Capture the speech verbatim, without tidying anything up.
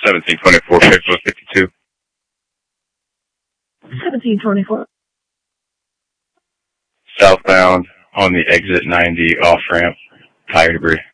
seventeen twenty-four, Pixel fifty-two. seventeen twenty-four. Southbound on the exit ninety off ramp, tire debris.